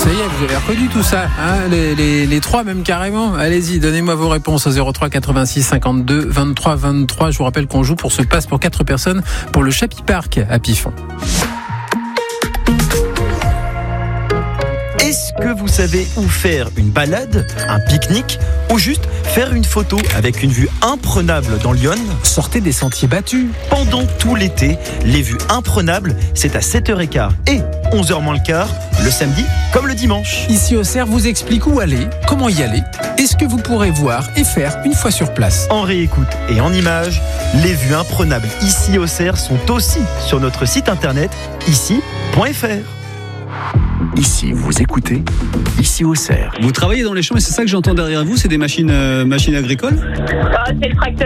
Ça y est, vous avez reconnu tout ça, hein, les trois même carrément. Allez-y, donnez-moi vos réponses au 03 86 52 23 23. Je vous rappelle qu'on joue pour ce passe pour 4 personnes pour le Chapi Park à Piffon. Est-ce que vous savez où faire une balade, un pique-nique ou juste faire une photo avec une vue imprenable dans l'Yonne ? Sortez des sentiers battus. Pendant tout l'été, les vues imprenables, c'est à 7h15 et 11h moins le quart, le samedi comme le dimanche. Ici au Cerf vous explique où aller, comment y aller et ce que vous pourrez voir et faire une fois sur place. En réécoute et en images, les vues imprenables ici au Cerf sont aussi sur notre site internet ici.fr. Ici, vous écoutez, ici au Cerf. Vous travaillez dans les champs et c'est ça que j'entends derrière vous, c'est des machines agricoles ? C'est le tracteur.